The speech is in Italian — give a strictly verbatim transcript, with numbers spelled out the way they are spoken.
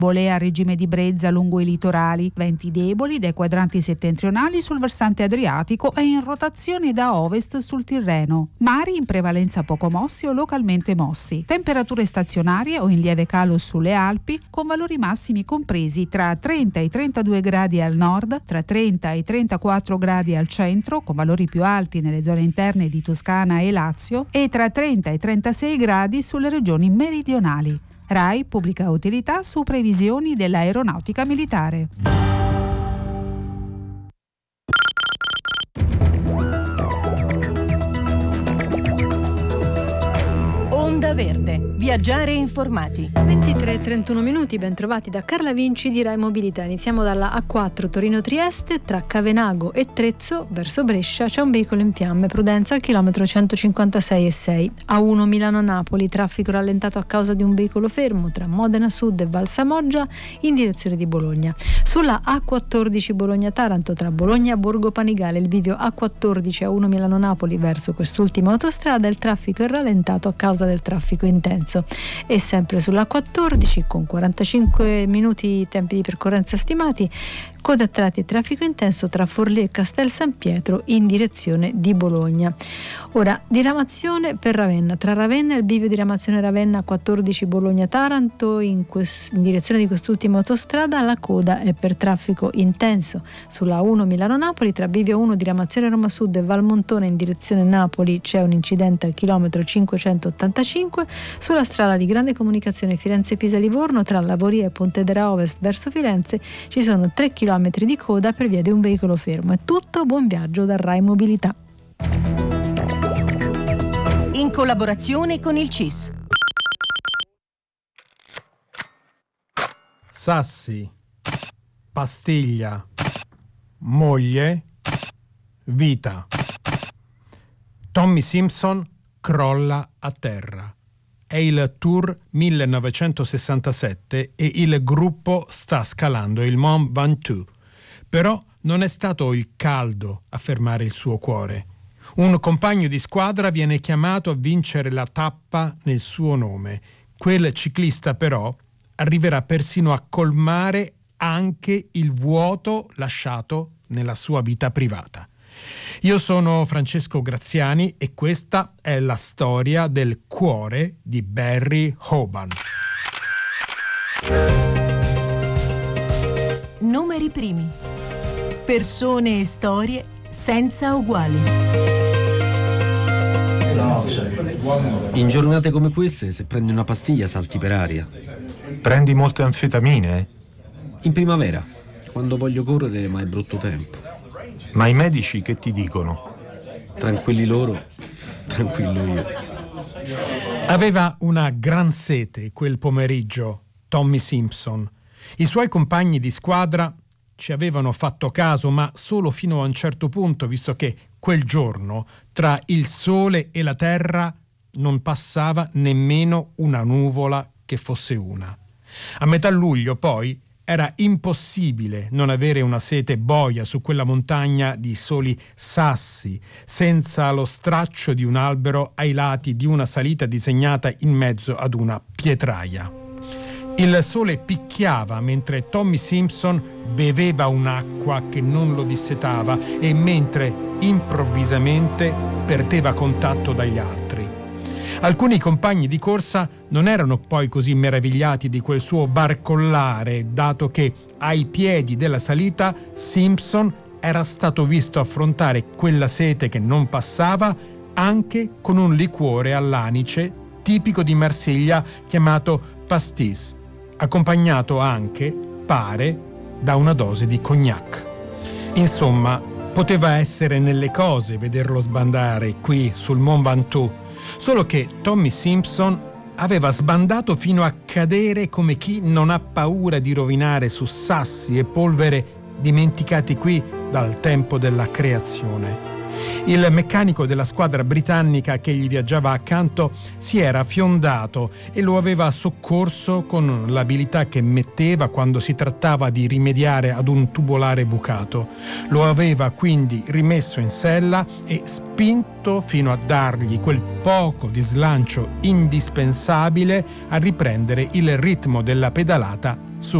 Bolea a regime di brezza lungo i litorali, venti deboli dai quadranti settentrionali sul versante adriatico e in rotazione da ovest sul Tirreno. Mari in prevalenza poco mossi o localmente mossi. Temperature stazionarie o in lieve calo sulle Alpi, con valori massimi compresi tra trenta e trentadue gradi al nord, tra trenta e trentaquattro gradi al centro, con valori più alti nelle zone interne di Toscana e Lazio, e tra trenta e trentasei gradi sulle regioni meridionali. RAI Pubblica Utilità su previsioni dell'aeronautica militare. Onda Verde. Viaggiare informati. ventitré e trentuno minuti, ben trovati da Carla Vinci di Rai Mobilità. Iniziamo dalla A quattro Torino-Trieste, tra Cavenago e Trezzo verso Brescia c'è un veicolo in fiamme, prudenza al chilometro centocinquantasei e sei. A uno Milano-Napoli, traffico rallentato a causa di un veicolo fermo tra Modena Sud e Valsamoggia in direzione di Bologna. Sulla A quattordici Bologna-Taranto, tra Bologna e Borgo Panigale, il bivio A quattordici a uno Milano-Napoli verso quest'ultima autostrada, il traffico è rallentato a causa del traffico intenso. E sempre sulla quattordici, con quarantacinque minuti tempi di percorrenza stimati, coda a tratti e traffico intenso tra Forlì e Castel San Pietro in direzione di Bologna. Ora, diramazione per Ravenna, tra Ravenna e il bivio diramazione Ravenna quattordici Bologna-Taranto in, quest- in direzione di quest'ultima autostrada la coda è per traffico intenso. Sulla uno Milano-Napoli, tra bivio uno diramazione Roma Sud e Valmontone in direzione Napoli c'è un incidente al chilometro cinquecentottantacinque. Sulla strada di grande comunicazione Firenze-Pisa-Livorno, tra Lavoria e Pontedera Ovest verso Firenze ci sono tre chilometri di coda per via di un veicolo fermo. È tutto, buon viaggio da Rai Mobilità. In collaborazione con il C I S. Sassi, pastiglia, moglie, vita. Tommy Simpson crolla a terra. È il Tour millenovecentosessantasette e il gruppo sta scalando il Mont Ventoux. Però non è stato il caldo a fermare il suo cuore. Un compagno di squadra viene chiamato a vincere la tappa nel suo nome. Quel ciclista però arriverà persino a colmare anche il vuoto lasciato nella sua vita privata. Io sono Francesco Graziani e questa è la storia del cuore di Barry Hoban. Numeri primi. Persone e storie senza uguali. In giornate come queste, se prendi una pastiglia salti per aria. Prendi molte anfetamine? In primavera, quando voglio correre ma è brutto tempo. Ma i medici che ti dicono? Tranquilli loro, tranquillo io. Aveva una gran sete quel pomeriggio Tommy Simpson. I suoi compagni di squadra ci avevano fatto caso, ma solo fino a un certo punto, visto che quel giorno tra il sole e la terra non passava nemmeno una nuvola che fosse una. A metà luglio, poi, era impossibile non avere una sete boia su quella montagna di soli sassi, senza lo straccio di un albero ai lati di una salita disegnata in mezzo ad una pietraia. Il sole picchiava mentre Tommy Simpson beveva un'acqua che non lo dissetava e mentre improvvisamente perdeva contatto dagli altri. Alcuni compagni di corsa non erano poi così meravigliati di quel suo barcollare, dato che ai piedi della salita Simpson era stato visto affrontare quella sete che non passava anche con un liquore all'anice tipico di Marsiglia chiamato pastis, accompagnato anche, pare, da una dose di cognac. Insomma, poteva essere nelle cose vederlo sbandare qui sul Mont Ventoux, solo che Tommy Simpson aveva sbandato fino a cadere come chi non ha paura di rovinare su sassi e polvere dimenticati qui dal tempo della creazione. Il meccanico della squadra britannica che gli viaggiava accanto si era fiondato e lo aveva soccorso con l'abilità che metteva quando si trattava di rimediare ad un tubolare bucato. Lo aveva quindi rimesso in sella e spinto fino a dargli quel poco di slancio indispensabile a riprendere il ritmo della pedalata su